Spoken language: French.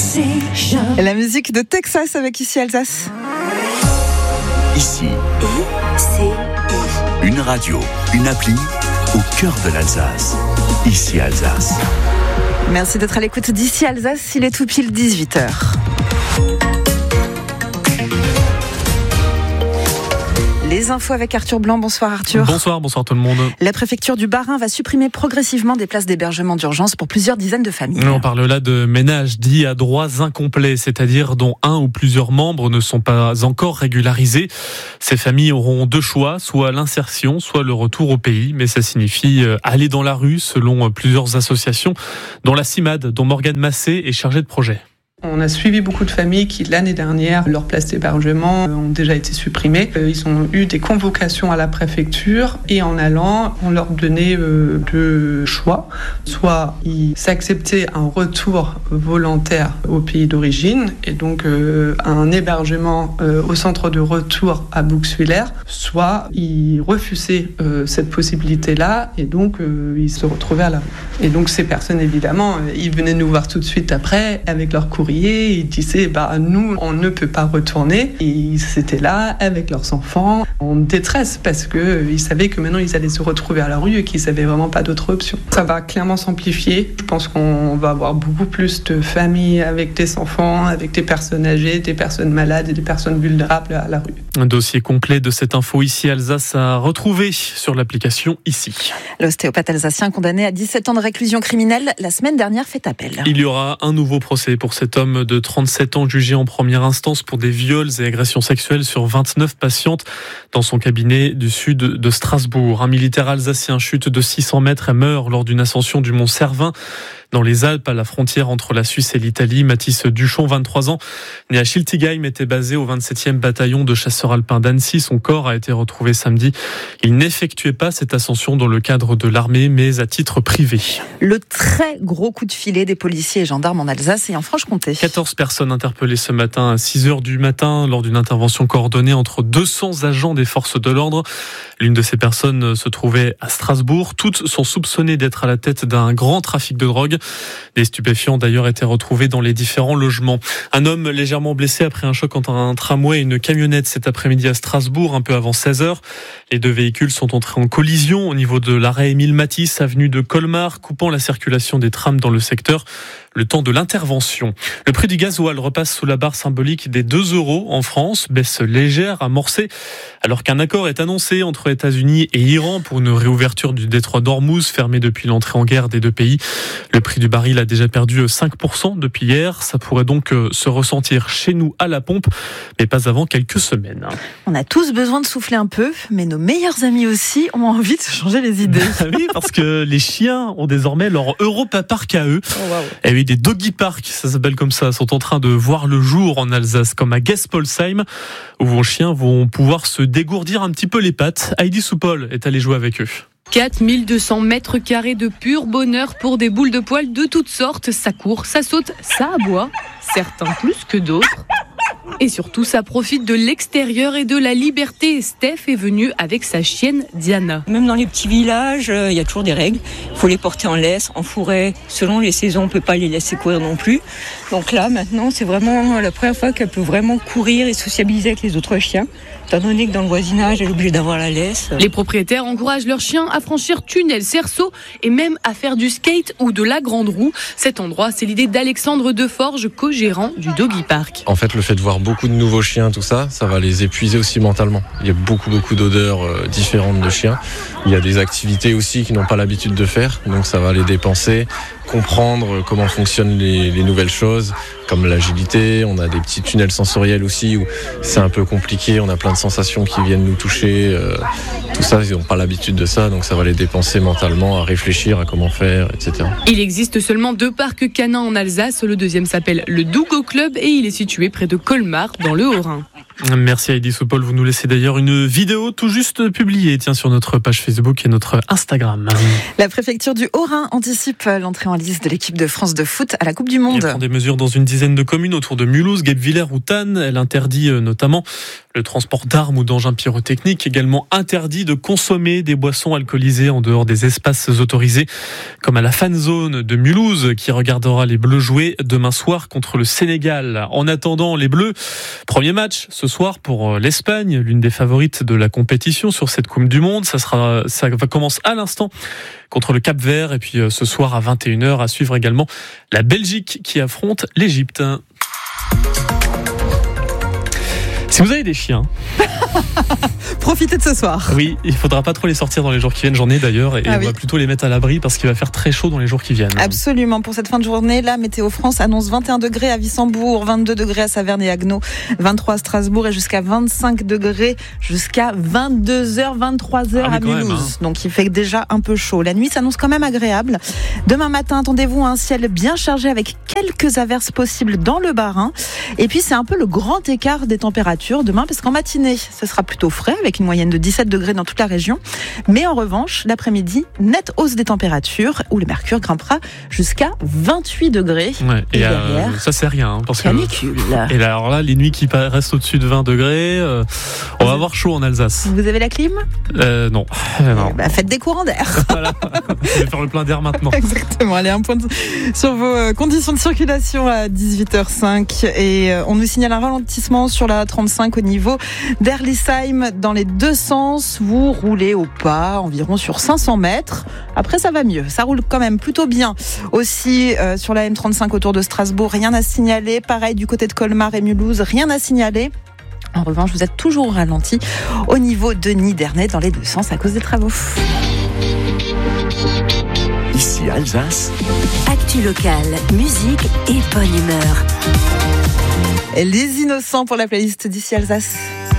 La musique de Texas avec Ici Alsace. Ici, une radio, une appli au cœur de l'Alsace. Ici Alsace. Merci d'être à l'écoute d'Ici Alsace, il est tout pile 18h. Les infos avec Arthur Blanc. Bonsoir Arthur. Bonsoir tout le monde. La préfecture du Bas-Rhin va supprimer progressivement des places d'hébergement d'urgence pour plusieurs dizaines de familles. On parle là de ménages dits à droits incomplets, c'est-à-dire dont un ou plusieurs membres ne sont pas encore régularisés. Ces familles auront deux choix, soit l'insertion, soit le retour au pays. Mais ça signifie aller dans la rue selon plusieurs associations, dont la CIMAD, dont Morgane Massé est chargée de projet. On a suivi beaucoup de familles qui, l'année dernière, leurs places d'hébergement ont déjà été supprimées. Ils ont eu des convocations à la préfecture et en allant, on leur donnait deux choix. Soit ils acceptaient un retour volontaire au pays d'origine et donc un hébergement au centre de retour à Bouxwiller, soit ils refusaient cette possibilité-là et donc ils se retrouvaient à la rue. Et donc ces personnes, évidemment, ils venaient nous voir tout de suite après avec leur courrier. Ils disaient nous on ne peut pas retourner et ils étaient là avec leurs enfants en détresse parce qu'ils savaient que maintenant ils allaient se retrouver à la rue et qu'ils n'avaient vraiment pas d'autre option. Ça va clairement s'amplifier. Je pense qu'on va avoir beaucoup plus de familles avec des enfants, avec des personnes âgées, des personnes malades et des personnes vulnérables à la rue. Un dossier complet de cette info Ici Alsace à retrouver sur l'application Ici. L'ostéopathe alsacien condamné à 17 ans de réclusion criminelle la semaine dernière fait appel. Il y aura un nouveau procès pour cet homme de 37 ans jugé en première instance pour des viols et agressions sexuelles sur 29 patientes dans son cabinet du sud de Strasbourg. Un militaire alsacien chute de 600 mètres et meurt lors d'une ascension du mont Cervin dans les Alpes, à la frontière entre la Suisse et l'Italie. Mathis Duchon, 23 ans, né à Schiltigheim, était basé au 27e bataillon de chasseurs alpins d'Annecy. Son corps a été retrouvé samedi. Il n'effectuait pas cette ascension dans le cadre de l'armée, mais à titre privé. Le très gros coup de filet des policiers et gendarmes en Alsace et en Franche-Comté. 14 personnes interpellées ce matin à 6h du matin lors d'une intervention coordonnée entre 200 agents des forces de l'ordre. L'une de ces personnes se trouvait à Strasbourg. Toutes sont soupçonnées d'être à la tête d'un grand trafic de drogue. Des stupéfiants d'ailleurs étaient retrouvés dans les différents logements. Un homme légèrement blessé après un choc entre un tramway et une camionnette cet après-midi à Strasbourg, un peu avant 16h. Les deux véhicules sont entrés en collision au niveau de l'arrêt Émile Matisse, avenue de Colmar, coupant la circulation des trams dans le secteur. Le temps de l'intervention. Le prix du gasoil repasse sous la barre symbolique des 2 € en France, baisse légère amorcée, alors qu'un accord est annoncé entre États-Unis et Iran pour une réouverture du détroit d'Ormuz, fermé depuis l'entrée en guerre des deux pays. Le prix du baril a déjà perdu 5% depuis hier. Ça pourrait donc se ressentir chez nous à la pompe, mais pas avant quelques semaines. On a tous besoin de souffler un peu, mais nos meilleurs amis aussi ont envie de se changer les idées. Oui, parce que les chiens ont désormais leur Europa Park à eux. Oh, wow. Et oui, des doggy parks, ça s'appelle comme ça, sont en train de voir le jour en Alsace, comme à Gespolsheim, où vos chiens vont pouvoir se dégourdir un petit peu les pattes. Heidi Soupol est allée jouer avec eux. 4200 mètres carrés de pur bonheur pour des boules de poils de toutes sortes. Ça court, ça saute, ça aboie. Certains plus que d'autres. Et surtout, ça profite de l'extérieur et de la liberté. Steph est venue avec sa chienne Diana. Même dans les petits villages, il y a toujours des règles. Il faut les porter en laisse, en fourré. Selon les saisons, on ne peut pas les laisser courir non plus. Donc là, maintenant, c'est vraiment la première fois qu'elle peut vraiment courir et sociabiliser avec les autres chiens. Étant donné que dans le voisinage, elle est obligée d'avoir la laisse. Les propriétaires encouragent leurs chiens à franchir tunnels, cerceaux et même à faire du skate ou de la grande roue. Cet endroit, c'est l'idée d'Alexandre Deforge, co-gérant du Doggy Park. En fait, le fait de voir beaucoup de nouveaux chiens, tout ça, ça va les épuiser aussi mentalement. Il y a beaucoup d'odeurs différentes de chiens. Il y a des activités aussi qu'ils n'ont pas l'habitude de faire, donc ça va les dépenser. Comprendre comment fonctionnent les nouvelles choses, comme l'agilité. On a des petits tunnels sensoriels aussi où c'est un peu compliqué, on a plein de sensations qui viennent nous toucher. Tout ça, ils n'ont pas l'habitude de ça, donc ça va les dépenser mentalement à réfléchir à comment faire, etc. Il existe seulement 2 parcs canins en Alsace. Le deuxième s'appelle le Dougo Club et il est situé près de Colmar, dans le Haut-Rhin. Merci Heidi Soupol. Vous nous laissez d'ailleurs une vidéo tout juste publiée sur notre page Facebook et notre Instagram. La préfecture du Haut-Rhin anticipe l'entrée en lice de l'équipe de France de foot à la Coupe du Monde. Elle prend des mesures dans une dizaine de communes autour de Mulhouse, Guebwiller ou Thann. Elle interdit notamment le transport d'armes ou d'engins pyrotechniques. Également interdit de consommer des boissons alcoolisées en dehors des espaces autorisés, comme à la fan zone de Mulhouse qui regardera les Bleus jouer demain soir contre le Sénégal. En attendant les Bleus, premier match ce soir pour l'Espagne, l'une des favorites de la compétition sur cette Coupe du Monde. Ça va commencer à l'instant contre le Cap-Vert et puis ce soir à 21h à suivre également la Belgique qui affronte l'Égypte. Si vous avez des chiens, profitez de ce soir. Oui, il faudra pas trop les sortir dans les jours qui viennent. J'en ai d'ailleurs et on va plutôt les mettre à l'abri parce qu'il va faire très chaud dans les jours qui viennent. Absolument. Pour cette fin de journée, la Météo France annonce 21 degrés à Wissembourg, 22 degrés à Saverne et Haguenau, 23 à Strasbourg et jusqu'à 25 degrés jusqu'à 22h, 23h à Mulhouse. Donc il fait déjà un peu chaud. La nuit s'annonce quand même agréable. Demain matin, attendez-vous à un ciel bien chargé avec quelques averses possibles dans le Bas-Rhin. Et puis c'est un peu le grand écart des températures demain parce qu'en matinée, ce sera plutôt frais avec une moyenne de 17 degrés dans toute la région. Mais en revanche, l'après-midi, nette hausse des températures où le mercure grimpera jusqu'à 28 degrés. Ouais, et derrière, ça c'est rien. Parce canicule. Et alors là, les nuits qui restent au-dessus de 20 degrés, on va avoir chaud en Alsace. Vous avez la clim ? Non. Faites des courants d'air. Voilà. Je vais faire le plein d'air maintenant. Exactement. Allez, un point sur vos conditions de circulation à 18h05. Et on nous signale un ralentissement sur la 35 au niveau d'Erlisheim dans les deux sens. Vous roulez au pas environ sur 500 mètres. Après, ça va mieux. Ça roule quand même plutôt bien. Aussi, sur la M35 autour de Strasbourg, rien à signaler. Pareil du côté de Colmar et Mulhouse, rien à signaler. En revanche, vous êtes toujours ralenti au niveau de Nidernais dans les deux sens à cause des travaux. Ici Alsace. Actu locale, musique et bonne humeur. Les Innocents pour la playlist d'ici Alsace.